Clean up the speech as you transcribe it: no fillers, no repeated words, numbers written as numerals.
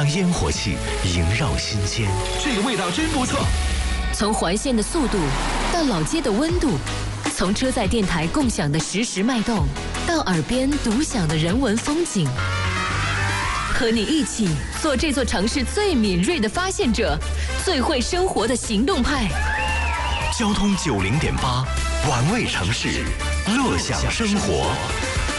让烟火气萦绕心间。 这个味道真不错。 从环线的速度到老街的温度，从车载电台共享的实时脉动，到耳边独享的人文风景。和你一起做这座城市最敏锐的发现者，最会生活的行动派。 交通90.8，玩味城市，乐享生活。